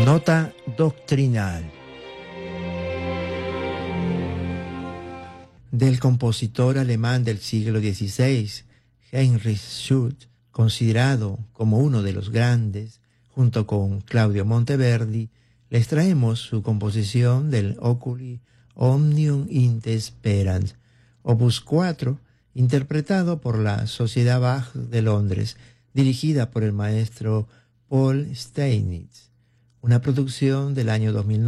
Nota doctrinal del compositor alemán del siglo XVI, Heinrich Schütz, considerado como uno de los grandes, junto con Claudio Monteverdi. Les traemos su composición del Oculi Omnium Inte Sperans, opus 4, interpretado por la Sociedad Bach de Londres, dirigida por el maestro Paul Steinitz, una producción del año 2009.